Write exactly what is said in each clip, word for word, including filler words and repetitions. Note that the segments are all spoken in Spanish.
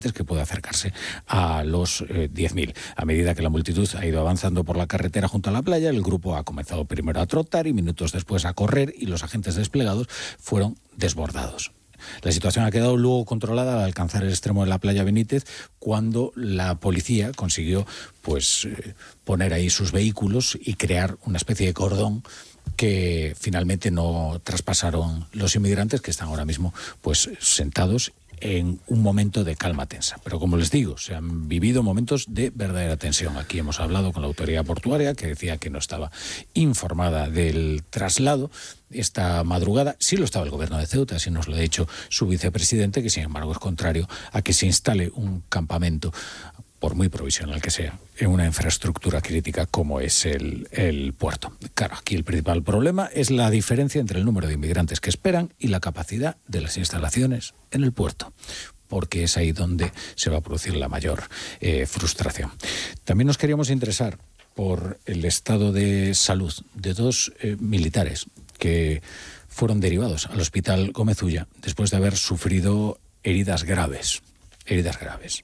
que puede acercarse a los eh, diez mil. A medida que la multitud ha ido avanzando por la carretera junto a la playa, el grupo ha comenzado primero a trotar y minutos después a correr, y los agentes desplegados fueron desbordados. La situación ha quedado luego controlada al alcanzar el extremo de la playa Benítez, cuando la policía consiguió pues eh, poner ahí sus vehículos y crear una especie de cordón que finalmente no traspasaron los inmigrantes, que están ahora mismo pues sentados en un momento de calma tensa. Pero como les digo, se han vivido momentos de verdadera tensión. Aquí hemos hablado con la autoridad portuaria, que decía que no estaba informada del traslado esta madrugada. Sí lo estaba el gobierno de Ceuta, así nos lo ha dicho su vicepresidente, que sin embargo es contrario a que se instale un campamento, por muy provisional que sea, en una infraestructura crítica como es el, el puerto. Claro, aquí el principal problema es la diferencia entre el número de inmigrantes que esperan y la capacidad de las instalaciones en el puerto, porque es ahí donde se va a producir la mayor eh, frustración. También nos queríamos interesar por el estado de salud de dos eh, militares que fueron derivados al Hospital Gómez Ulla después de haber sufrido heridas graves, heridas graves.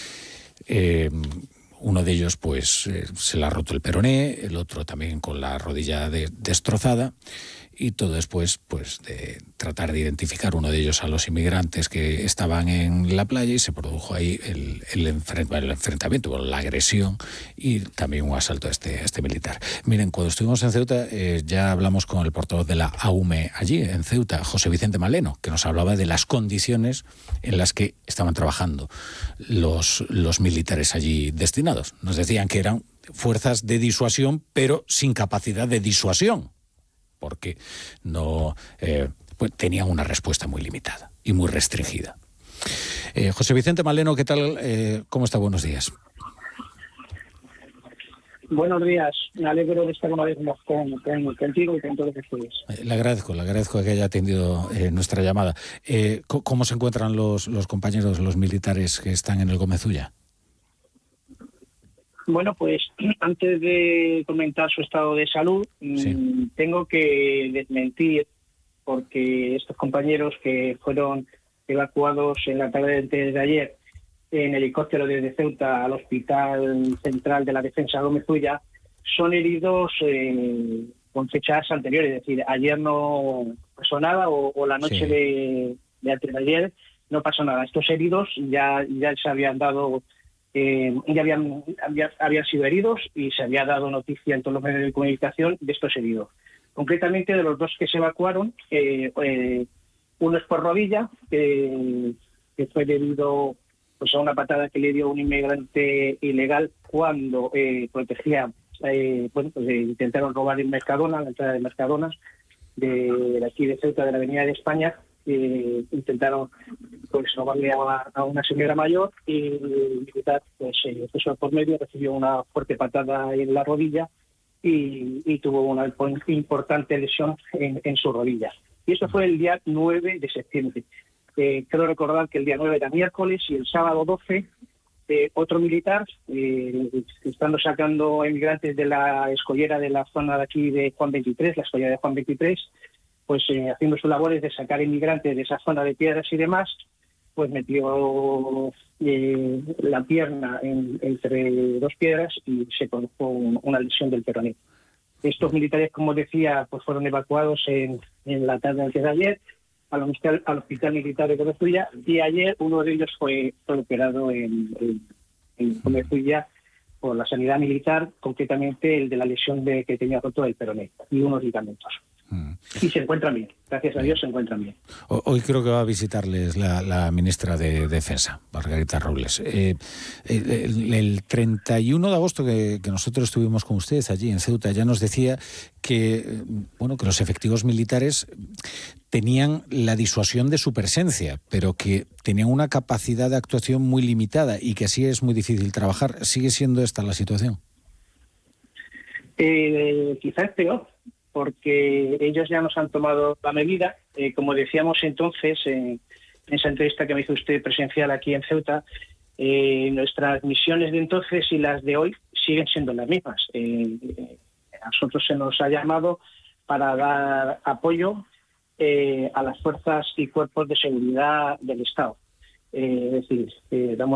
Eh, uno de ellos pues eh, se le ha roto el peroné, el otro también con la rodilla de, destrozada, y todo después pues de tratar de identificar uno de ellos a los inmigrantes que estaban en la playa, y se produjo ahí el, el, enfrent, el enfrentamiento, bueno, la agresión y también un asalto a este, a este militar. Miren, cuando estuvimos en Ceuta eh, ya hablamos con el portavoz de la A U M E allí en Ceuta, José Vicente Maleno, que nos hablaba de las condiciones en las que estaban trabajando los, los militares allí destinados. Nos decían que eran fuerzas de disuasión, pero sin capacidad de disuasión, porque no eh, pues tenían una respuesta muy limitada y muy restringida. Eh, José Vicente Maleno, ¿qué tal? Eh, ¿Cómo está? Buenos días. Buenos días. Me alegro de estar una vez más con, con, contigo y con todos ustedes. Eh, le agradezco, le agradezco que haya atendido eh, nuestra llamada. Eh, ¿Cómo se encuentran los, los compañeros, los militares que están en el Gómez Ulla? Bueno, pues antes de comentar su estado de salud, sí. mmm, tengo que desmentir, porque estos compañeros que fueron evacuados en la tarde de ayer en helicóptero desde Ceuta al Hospital Central de la Defensa Gómez Ulla son heridos eh, con fechas anteriores, es decir, ayer no pasó nada, o, o la noche sí. de, de antes de ayer no pasó nada. Estos heridos ya, ya se habían dado... Eh, ya habían, había, habían sido heridos y se había dado noticia en todos los medios de comunicación de estos heridos. Concretamente, de los dos que se evacuaron, eh, eh, uno es por rodilla, eh, que fue debido pues, a una patada que le dio un inmigrante ilegal cuando eh, protegía, eh, bueno, pues, eh, intentaron robar en Mercadona, la entrada de Mercadona, de, de aquí de Ceuta, de la Avenida de España. Eh, intentaron pues robarle a, a una señora mayor, y el militar pues eh, puso por medio, recibió una fuerte patada en la rodilla y, y tuvo una importante lesión en, en su rodilla. Y esto fue el día nueve de septiembre. Eh, quiero recordar que el día nueve era miércoles, y el sábado doce eh, otro militar, eh, estando sacando emigrantes de la escollera de la zona de aquí de Juan veintitrés, la escollera de Juan veintitrés, pues eh, haciendo sus labores de sacar inmigrantes de esa zona de piedras y demás, pues metió eh, la pierna en, entre dos piedras y se produjo un, una lesión del peroné. Estos militares, como decía, pues fueron evacuados en, en la tarde antes de ayer al hospital, al hospital militar de Gómez Ulla, y ayer uno de ellos fue, fue operado en, en, en Gómez Ulla por la sanidad militar, concretamente el de la lesión de que tenía roto el peroné y unos ligamentos. Mm. Y se encuentran bien, gracias a Dios se encuentran bien. Hoy creo que va a visitarles la, la ministra de Defensa, Margarita Robles. Eh, el, el treinta y uno de agosto que, que nosotros estuvimos con ustedes allí en Ceuta, ya nos decía que, bueno, que los efectivos militares tenían la disuasión de su presencia, pero que tenían una capacidad de actuación muy limitada y que así es muy difícil trabajar. ¿Sigue siendo esta la situación? Eh, quizás peor, porque ellos ya nos han tomado la medida. Eh, como decíamos entonces, eh, en esa entrevista que me hizo usted presencial aquí en Ceuta, eh, nuestras misiones de entonces y las de hoy siguen siendo las mismas. Eh, eh, a nosotros se nos ha llamado para dar apoyo eh, a las fuerzas y cuerpos de seguridad del Estado. eh, es decir, eh, damos